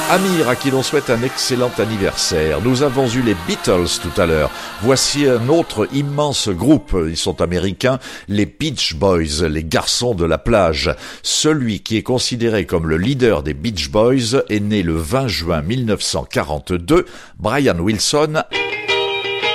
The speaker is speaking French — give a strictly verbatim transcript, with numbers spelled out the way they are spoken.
Amir, à qui l'on souhaite un excellent anniversaire. Nous avons eu les Beatles tout à l'heure. Voici un autre immense groupe. Ils sont américains, les Beach Boys, les garçons de la plage. Celui qui est considéré comme le leader des Beach Boys est né le vingt juin mille neuf cent quarante-deux. Brian Wilson